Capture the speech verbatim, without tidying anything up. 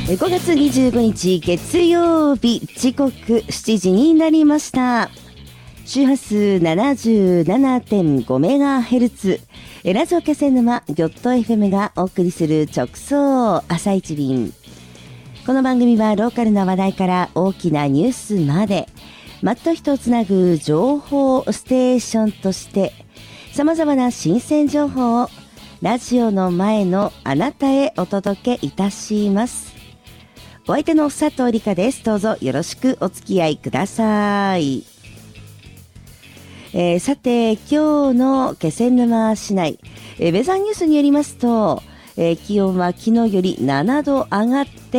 ごがつにじゅうごにち月曜日、時刻しちじになりました。周波数 ななじゅうななてんごメガヘルツ、ラジオ気仙沼ギョット エフエム がお送りする直送朝一便。この番組はローカルな話題から大きなニュースまで、マット人をつなぐ情報ステーションとして様々な新鮮情報をラジオの前のあなたへお届けいたします。お相手の佐藤理香です。どうぞよろしくお付き合いください。えー、さて今日の気仙沼市内、えー、ウェザーニュースによりますと、えー、気温は昨日よりななど上がって